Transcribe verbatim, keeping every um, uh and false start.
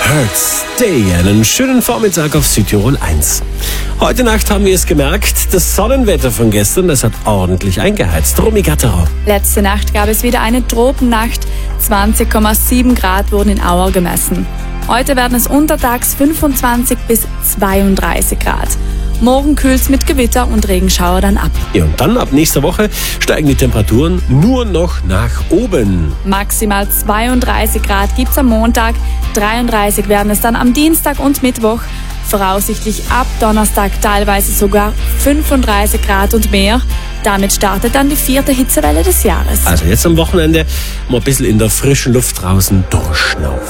Hurts Day. Einen schönen Vormittag auf Südtirol eins. Heute Nacht haben wir es gemerkt, das Sonnenwetter von gestern, das hat ordentlich eingeheizt. Romy Gatterer. Letzte Nacht gab es wieder eine Tropennacht. zwanzig Komma sieben Grad wurden in Auer gemessen. Heute werden es untertags fünfundzwanzig bis zweiunddreißig Grad. Morgen kühlt es mit Gewitter und Regenschauer dann ab. Ja, und dann ab nächster Woche steigen die Temperaturen nur noch nach oben. Maximal zweiunddreißig Grad gibt es am Montag, dreiunddreißig werden es dann am Dienstag und Mittwoch. Voraussichtlich ab Donnerstag teilweise sogar fünfunddreißig Grad und mehr. Damit startet dann die vierte Hitzewelle des Jahres. Also jetzt am Wochenende mal ein bisschen in der frischen Luft draußen durchschnaufen.